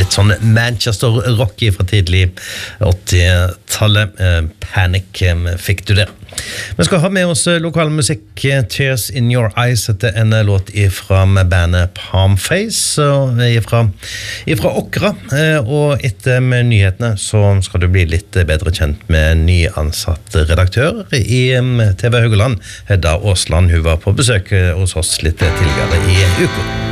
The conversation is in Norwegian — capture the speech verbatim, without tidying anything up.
litt sånn Manchester-rock fra tidlig åtti-tallet. Panic fikk du det. Vi skal ha med oss lokal musikk. Tears in Your Eyes heter en låt fra bandet Palmface, fra, fra Åkra. Og etter med nyhetene så skal du bli litt bedre kjent med nyansatt redaktør i T V Haugaland, Hedda Aasland. Hun var på besøk hos oss litt tidligere i uka.